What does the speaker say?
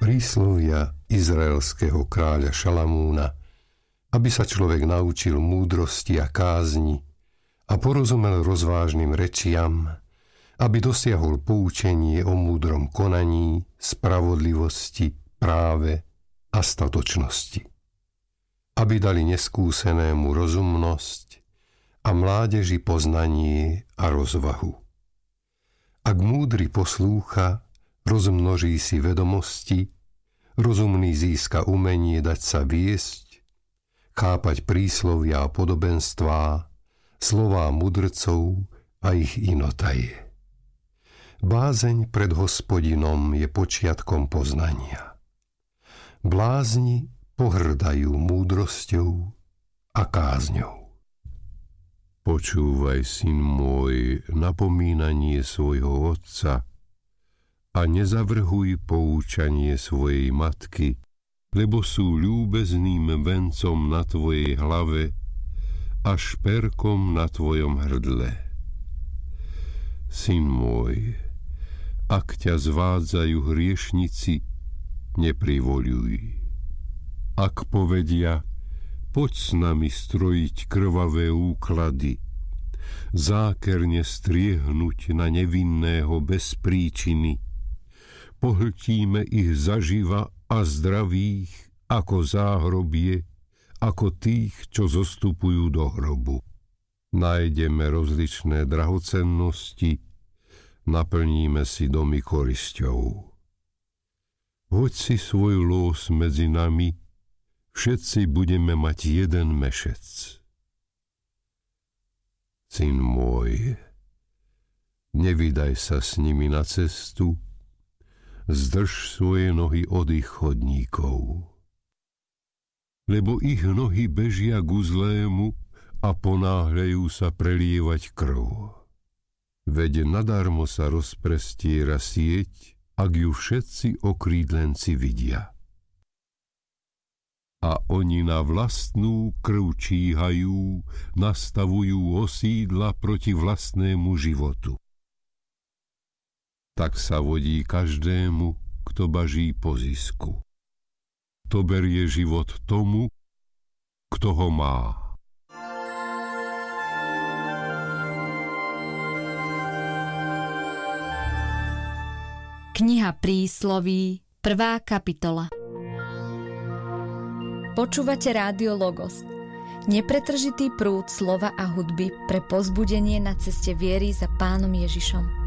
Príslovia izraelského kráľa Šalamúna, aby sa človek naučil múdrosti a kázni a porozumel rozvážnym rečiam, aby dosiahol poučenie o múdrom konaní, spravodlivosti, práve a statočnosti. Aby dali neskúsenému rozumnosť a mládeži poznanie a rozvahu. Ak múdry poslúcha, rozmnoží si vedomosti, rozumný získa umenie dať sa viesť, chápať príslovia a podobenstvá, slová mudrcov a ich inotaje. Bázeň pred Hospodinom je počiatkom poznania. Blázni pohrdajú múdrosťou a kázňou. Počúvaj, syn môj, napomínanie svojho otca a nezavrhuj poučanie svojej matky, lebo sú ľúbezným vencom na tvojej hlave a šperkom na tvojom hrdle. Syn môj, ak ťa zvádzajú hriešnici, neprivoľuj. Ak povedia, poď s nami strojiť krvavé úklady, zákerne striehnúť na nevinného bez príčiny, pohltíme ich zaživa a zdravých ako záhrobie, ako tých, čo zostupujú do hrobu. Nájdeme rozličné drahocennosti, naplníme si domy korisťou. Hoď si svoj lós medzi nami, všetci budeme mať jeden mešec. Syn môj, nevydaj sa s nimi na cestu, zdrž svoje nohy od ich chodníkov. Lebo ich nohy bežia ku zlému a ponáhľajú sa prelievať krv. Veď nadarmo sa rozprestiera sieť, ak ju všetci okrídlenci vidia. A oni na vlastnú krv číhajú, nastavujú osídla proti vlastnému životu. Tak sa vodí každému, kto baží po zisku. To berie život tomu, kto ho má. Kniha Prísloví, 1. kapitola. Počúvate Rádio Logos, nepretržitý prúd slova a hudby pre povzbudenie na ceste viery za Pánom Ježišom.